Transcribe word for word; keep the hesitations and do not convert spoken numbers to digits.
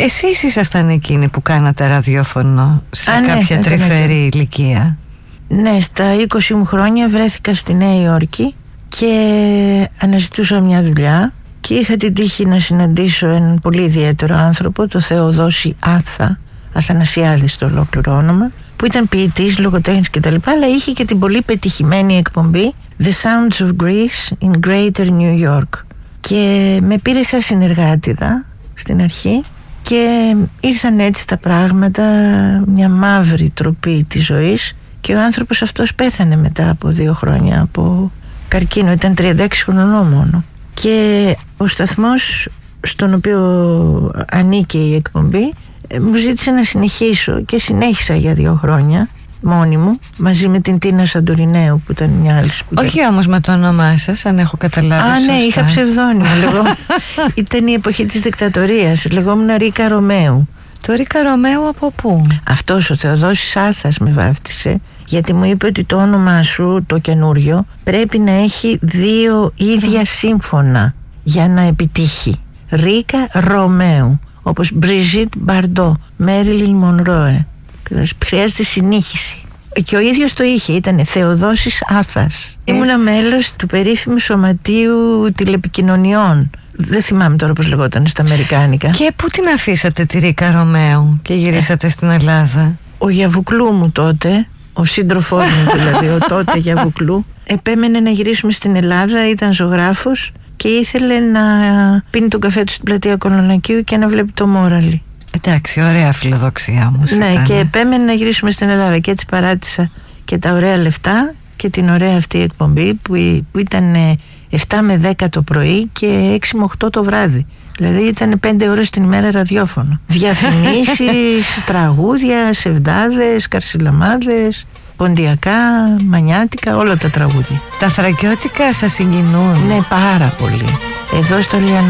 Εσείς ήσασταν εκείνοι που κάνατε ραδιόφωνο σε Α, κάποια ναι, τρυφερή ναι. ηλικία? Ναι, στα είκοσι μου χρόνια βρέθηκα στη Νέα Υόρκη και αναζητούσα μια δουλειά και είχα την τύχη να συναντήσω έναν πολύ ιδιαίτερο άνθρωπο, το Θεοδόση Άθα, Αθανασιάδη στο ολόκληρο όνομα, που ήταν ποιητής, λογοτέχνης κτλ. Αλλά είχε και την πολύ πετυχημένη εκπομπή The Sounds of Greece in Greater New York. Και με πήρε σαν συνεργάτηδα στην αρχή και ήρθαν έτσι τα πράγματα, μια μαύρη τροπή της ζωής, και ο άνθρωπος αυτός πέθανε μετά από δύο χρόνια από καρκίνο, ήταν τριάντα έξι χρονών μόνο. Και ο σταθμός στον οποίο ανήκε η εκπομπή μου ζήτησε να συνεχίσω και συνέχισα για δύο χρόνια μόνη μου, μαζί με την Τίνα Σαντορινέου που ήταν μια άλλη σπουδαία. Όχι όμως με το όνομά σας, αν έχω καταλάβει Α, σωστά. ναι, είχα ψευδόνυμο. Λεγό... Ήταν η εποχή της δικτατορίας. Λεγόμουν Ρίκα Ρωμαίου. Το Ρίκα Ρωμαίου από πού? Αυτός ο Θεοδόσης Άθας με βάφτισε, γιατί μου είπε ότι το όνομά σου, το καινούριο, πρέπει να έχει δύο ίδια σύμφωνα για να επιτύχει. Ρίκα Ρωμαίου, όπως Μπριζίτ Μπαρντό, Μέριλιν Μονρόε. Χρειάζεται συνήχιση. Και ο ίδιος το είχε, ήταν Θεοδόσης Άθας. Ήμουνα μέλος του περίφημου Σωματείου Τηλεπικοινωνιών. Δεν θυμάμαι τώρα πώς λεγόταν στα αμερικάνικα. Και πού την αφήσατε τη Ρίκα Ρωμαίου και γυρίσατε ε, στην Ελλάδα? Ο Γιαβουκλού μου τότε, ο σύντροφός μου δηλαδή, ο τότε Γιαβουκλού, επέμενε να γυρίσουμε στην Ελλάδα, ήταν ζωγράφος και ήθελε να πίνει τον καφέ του στην πλατεία Κολονακίου και να βλέπει το Μόραλι. Εντάξει, ωραία φιλοδοξία μου. Ναι, ήταν. Και επέμενε να γυρίσουμε στην Ελλάδα και έτσι παράτησα και τα ωραία λεφτά και την ωραία αυτή εκπομπή που, που ήταν επτά με δέκα το πρωί και έξι με οκτώ το βράδυ. Δηλαδή ήταν πέντε ώρες την ημέρα ραδιόφωνο. Διαφημίσεις, τραγούδια, σεβδάδες, καρσιλαμάδες, ποντιακά, μανιάτικα, όλα τα τραγούδια. Τα θρακιώτικα σας συγκινούν? Ναι, πάρα πολύ. Εδώ στο Λιανό